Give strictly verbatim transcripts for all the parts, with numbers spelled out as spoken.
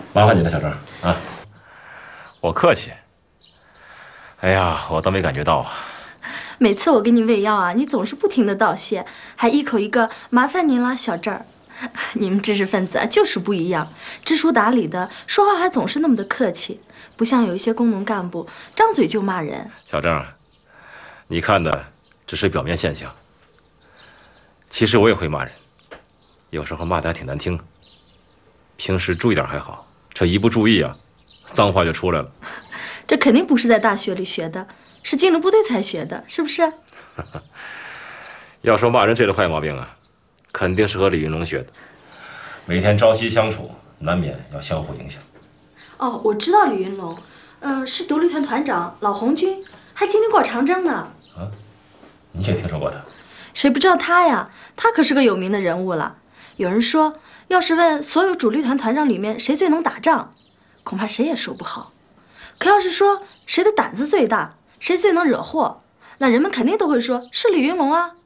麻烦你了，小郑啊。 我客气。哎呀，我倒没感觉到啊。 每次我给你喂药啊，你总是不停的道谢，还一口一个麻烦您了，小郑儿。你们知识分子啊，就是不一样，知书达理的，说话还总是那么的客气，不像有一些工农干部，张嘴就骂人。 小郑，你看的只是表面现象，其实我也会骂人，有时候骂的还挺难听。平时注意点还好，这一不注意啊，脏话就出来了。 这肯定不是在大学里学的，是进了部队才学的，是不是？ 要说骂人这个坏毛病啊，肯定是和李云龙学的。每天朝夕相处，难免要相互影响。 哦，我知道李云龙，嗯、呃，是独立团团长老红军，还经历过长征呢。 啊，你也听说过他？ 谁不知道他呀？他可是个有名的人物了。有人说，要是问所有主力团团长里面谁最能打仗，恐怕谁也说不好。可要是说谁的胆子最大，谁最能惹祸，那人们肯定都会说是李云龙啊。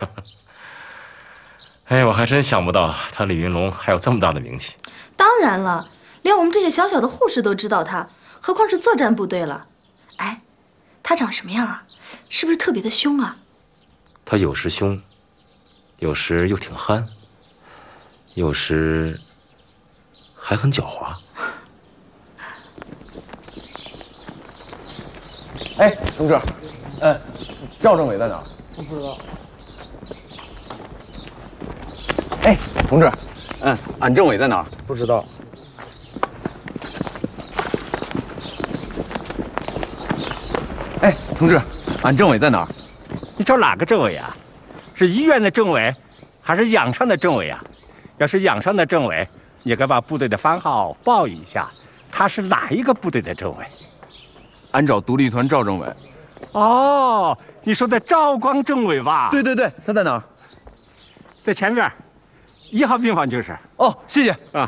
哎，我还真想不到他李云龙还有这么大的名气。 当然了，连我们这些小小的护士都知道他，何况是作战部队了。哎，他长什么样啊？是不是特别的凶啊？ 他有时凶，有时又挺憨，有时还很狡猾。 哎，同志，呃，赵政委在哪儿？ 我不知道。 哎，同志，嗯，俺政委在哪儿？ 不知道。 哎，同志，俺政委在哪儿？ 你找哪个政委啊？是医院的政委，还是养伤的政委啊？要是养伤的政委，你该把部队的番号报一下，他是哪一个部队的政委？ 俺找独立团赵政委。 哦，你说的赵光政委吧？ 对对对，他在哪儿？ 在前面，一号病房就是。 哦，谢谢啊。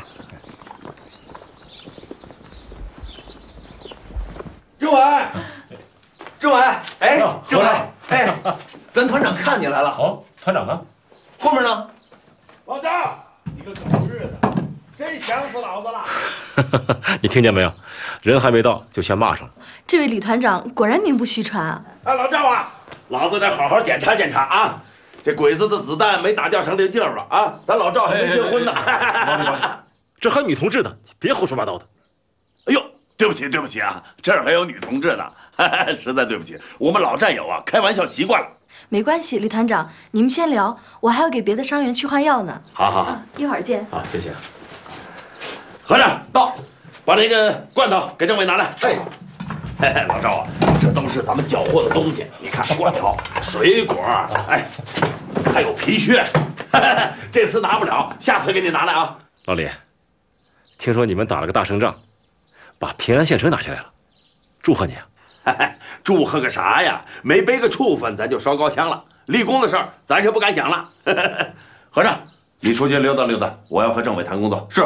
政委，政委，哎，政委，哎，咱团长看你来了。 哦，团长呢？ 后面呢？ 老赵，你个狗日的，真想死老子了！ 你听见没有？人还没到就先骂上了。 这位李团长果然名不虚传啊！ 啊，老赵啊，老子得好好检查检查啊！这鬼子的子弹没打掉成这地儿吧？啊，咱老赵还没结婚呢。 王里王里，这还有女同志呢，别胡说八道的。 哎呦，对不起对不起啊，这儿还有女同志呢，实在对不起，我们老战友啊，开玩笑习惯了。 没关系，李团长，你们先聊，我还要给别的伤员去换药呢。 好好好、 啊，一会儿见。 好，谢谢。 和尚到，把那个罐头给政委拿来。哎，嘿嘿，老赵啊，这都是咱们缴获的东西，你看罐头、水果，哎，还有皮靴，这次拿不了，下次给你拿来啊。 老李，听说你们打了个大胜仗，把平安县城拿下来了，祝贺你啊！ 祝贺个啥呀？没背个处分，咱就烧高香了。立功的事儿，咱是不敢想了。和尚，你出去溜达溜达，我要和政委谈工作。是。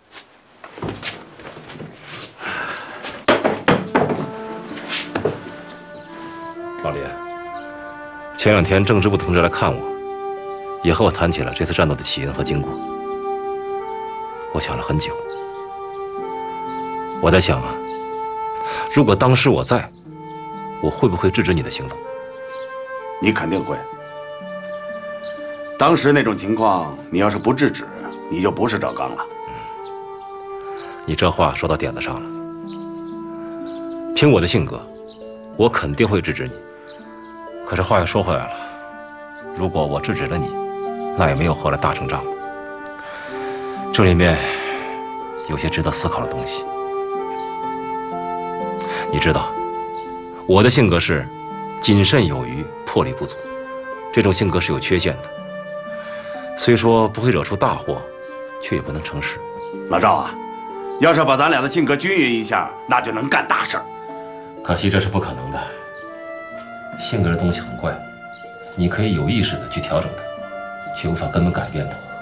老李，前两天政治部同志来看我，也和我谈起了这次战斗的起因和经过。我想了很久，我在想啊，如果当时我在，我会不会制止你的行动？ 你肯定会。当时那种情况，你要是不制止，你就不是赵刚了。 你这话说到点子上了。凭我的性格，我肯定会制止你。可是话又说回来了，如果我制止了你，那也没有后来大胜仗了。这里面有些值得思考的东西。你知道，我的性格是谨慎有余，魄力不足，这种性格是有缺陷的。虽说不会惹出大祸，却也不能成事。 老赵啊，要是把咱俩的性格均匀一下，那就能干大事儿。 可惜这是不可能的。性格这东西很怪，你可以有意识的去调整它，却无法根本改变它。